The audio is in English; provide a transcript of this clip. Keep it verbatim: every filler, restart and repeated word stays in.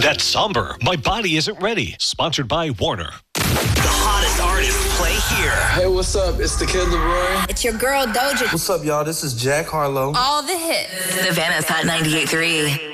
That's somber. My Body Isn't Ready. Sponsored by Warner. The hottest artists play here. Hey, what's up? It's the Kid Leroy. It's your girl, Doja. What's up, y'all? This is Jack Harlow. All the hits. Savannah's Hot ninety-eight point three.